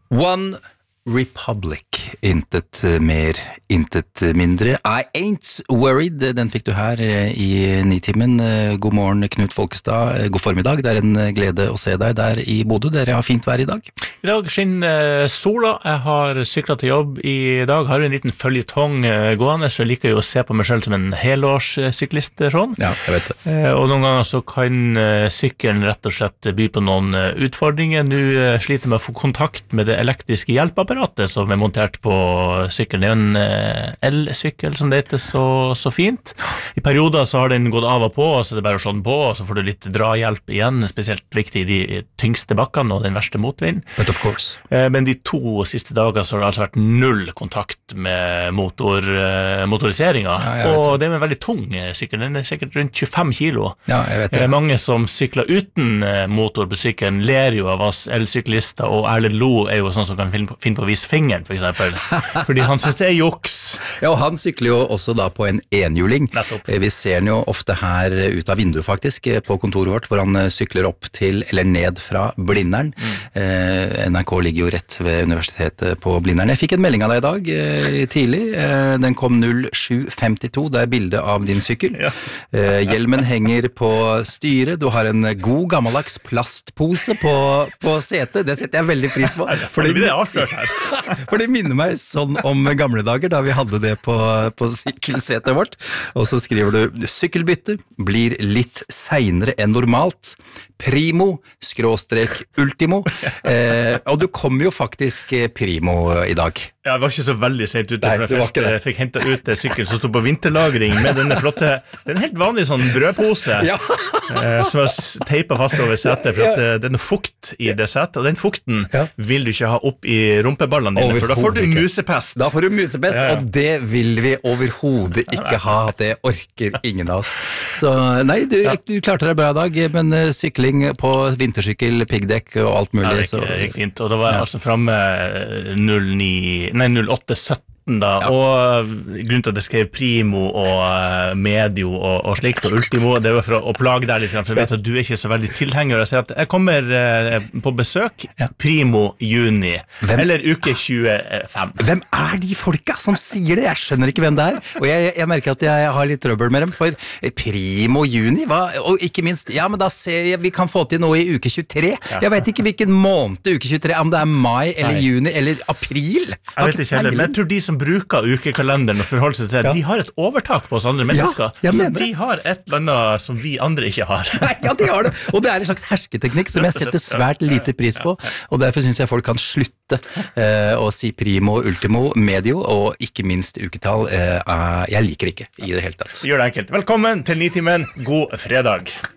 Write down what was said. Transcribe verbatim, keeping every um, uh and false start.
One Republic, intet mer, intet mindre. I ain't worried, den fikk du her i Nitimen. God morgen, Knut Folkestad. God formiddag, det er en glede å se deg der i Bodø. Dere har fint vær i dag. I dag skinner sola. Jeg har syklet til jobb i dag. Har en liten føljetong gående, så jeg liker jo å se på meg selv som en helårssyklist. Sånn. Ja, jeg vet det. Og noen ganger så kan sykkelen rett og slett by på noen utfordringer. Nå sliter jeg med å få kontakt med det elektriske hjelpeapparatet som er montert på sykkelen. Det er jo en el-sykkel som det heter så, så fint. I perioder så har den gått av og på, og så er det bare å slå den på, og så får du litt drahjelp igjen, spesielt viktig i de tyngste bakkene og den verste motvind. But of course. Men de to siste dager så har det altså vært null kontakt med motor, motoriseringen, ja, og det er en veldig tung sykkel. Den er sikkert rundt tjuefem kilo. Ja, jeg vet det. Mange som sykler uten motor på sykkelen ler jo av oss el-syklister, og Erlend Lo er jo sånn som kan finne på, finne på å vise fingeren, for eksempel. Fordi han synes det er juks. Ja, og han sykler jo også da på en enhjuling. Nettopp. Vi ser han jo ofte her ut av vinduet faktisk, på kontoret vårt, hvor han sykler opp til, eller ned fra Blindern. Mm. Eh, N R K ligger jo rett ved universitetet på Blindern. Jeg fikk en melding av deg i dag, eh, tidlig. Eh, den kom null sju femtito, det er bildet av din sykkel. Ja. eh, hjelmen henger på styret, du har en god gammeldags plastpose på, på setet. Det setter jeg veldig pris på. For det blir avslørt her. For det minner meg sånn om gamle dager da vi hadde det på, på sykkelsetet vårt. Og så skriver du: sykkelbytte blir litt senere enn normalt. Primo, skråstrek, ultimo. Eh, og du kom jo faktisk primo i dag. Ja, jeg var ikke så veldig sent ute. Nei, for jeg først, jeg fikk hentet ut sykkel som stod på vinterlagring med denne flotte, det er en helt vanlig sånn brødpose, ja. eh, som er teipet fast over setet, for at det, det er noe fukt i det setet, og den fukten ja. Vil du ikke ha opp i rumpeballene dine, for da får du musepest. Da får du musepest, ja, ja. Og det vil vi overhodet ikke ha, det orker ingen av oss. Så nei, du, ja. Du klarte deg bra i dag, men sykling på vintersykkel, piggdekk og alt mulig. Ja, det gikk fint, og da var jeg ja. Altså fremme null ni, nei, null åtte sytten da, ja. Og grunnen til at jeg skrev primo og medio og, og slikt og ultimo, det var for å, å plage deg litt, for jeg vet at du er ikke så veldig tilhenger. Jeg sier at jeg kommer eh, på besøk ja. Primo juni, hvem? Eller uke tjuefem. Hvem er de folka som sier det? Jeg skjønner ikke hvem det er, og jeg, jeg merker at jeg har litt trøbbel med dem, for primo juni, hva? Og ikke minst, ja, men da ser jeg, vi kan få til noe i uke tjuetre. Ja. Jeg vet ikke hvilken måned uke tjuetre, om det er mai eller Nei. Juni eller april. Jeg vet ikke heller, men jeg tror de som bruker ukekalenderen og forholder seg til det, ja. De har et overtak på oss andre mennesker. Ja, så de har et eller annet som vi andre ikke har. Ja, de har det. Og det er en slags hersketeknikk som jeg setter svært lite pris på, og derfor synes jeg folk kan slutte eh, å si primo, ultimo, medio, og ikke minst uketall. Eh, jeg liker ikke i det hele tatt. Gjør det enkelt. Velkommen til Nitimen. God fredag.